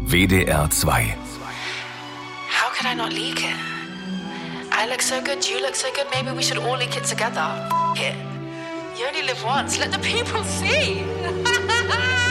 WDR 2. How could I not leak it? I look so good, you look so good, maybe we should all leak it together. F it. You only live once, let the people see.